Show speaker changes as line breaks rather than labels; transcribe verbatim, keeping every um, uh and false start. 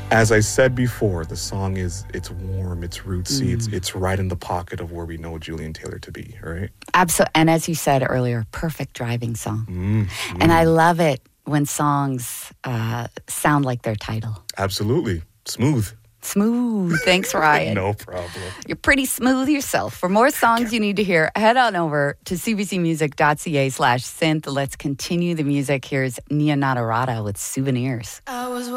As I said before, the song is, it's warm, it's rootsy,
Mm.
it's it's right in the pocket of where we know Julian Taylor to be, right?
Absolutely. And as you said earlier, perfect driving song.
Mm,
And
mm.
I love it when songs uh, sound like their title.
Absolutely. Smooth.
Smooth. Thanks, Ryan.
No problem.
You're pretty smooth yourself. For more songs you need to hear, head on over to cbcmusic.ca slash synth. Let's continue the music. Here's Nia Natarata with Souvenirs.
I was